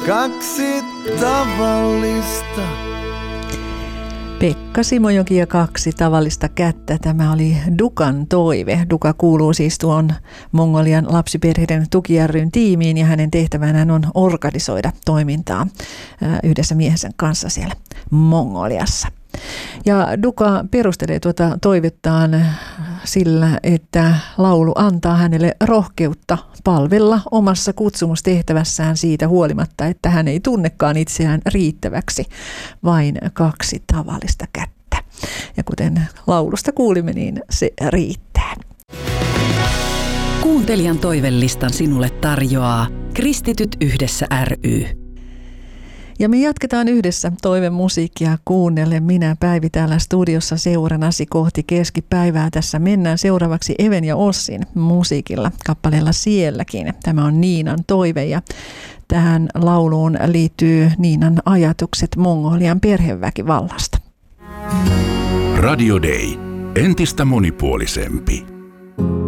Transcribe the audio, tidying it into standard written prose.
kaksi tavallista. Pekka Simojoki ja kaksi tavallista kättä. Tämä oli Dukan toive. Duka kuuluu siis tuon Mongolian lapsiperheiden tuki ry:n tiimiin ja hänen tehtävänään on organisoida toimintaa yhdessä miehensä kanssa siellä Mongoliassa. Ja Duka perustelee tuota toivettaan sillä, että laulu antaa hänelle rohkeutta palvella omassa kutsumustehtävässään siitä huolimatta, että hän ei tunnekaan itseään riittäväksi, vain kaksi tavallista kättä. Ja kuten laulusta kuulimme, niin se riittää. Kuuntelijan toivelistan sinulle tarjoaa Kristityt yhdessä ry. Ja me jatketaan yhdessä toivemusiikkia kuunnellen. Minä Päivi täällä studiossa seuranasi kohti keskipäivää. Tässä mennään seuraavaksi Even ja Ossin musiikilla kappaleella Sielläkin. Tämä on Niinan toive ja tähän lauluun liittyy Niinan ajatukset Mongolian perheväkivallasta. Radio Day. Entistä monipuolisempi.